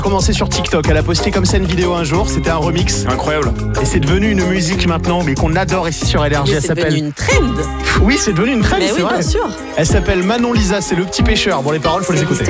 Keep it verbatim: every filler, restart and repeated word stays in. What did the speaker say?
Commencé sur TikTok, elle a posté comme ça une vidéo un jour, c'était un remix. Incroyable. Et c'est devenu une musique maintenant, mais qu'on adore ici sur L R G. Mais Elle c'est s'appelle. devenu une trend. Oui, c'est devenu une trend, Mais c'est oui, vrai. bien sûr. Elle s'appelle Manon Lisa, c'est le petit pêcheur. Bon, les paroles, faut les écouter.